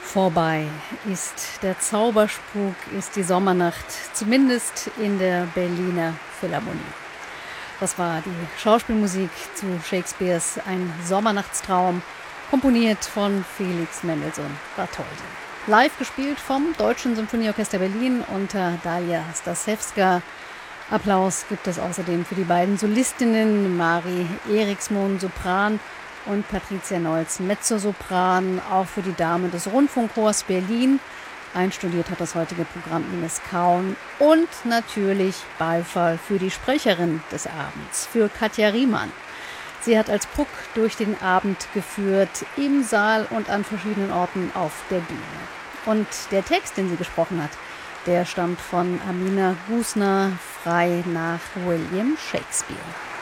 Vorbei ist der Zauberspuk, ist die Sommernacht, zumindest in der Berliner Philharmonie. Das war die Schauspielmusik zu Shakespeares Ein Sommernachtstraum, komponiert von Felix Mendelssohn Bartholdy. Live gespielt vom Deutschen Symphonieorchester Berlin unter Dalia Stasewska. Applaus gibt es außerdem für die beiden Solistinnen Mari Eriksmoen Sopran und Patricia Nolz Mezzosopran, auch für die Damen des Rundfunkchors Berlin. Einstudiert hat das heutige Programm Ines Kaun und natürlich Beifall für die Sprecherin des Abends, für Katja Riemann. Sie hat als Puck durch den Abend geführt, im Saal und an verschiedenen Orten auf der Bühne. Und der Text, den sie gesprochen hat, der stammt von Amina Gusner, frei nach William Shakespeare.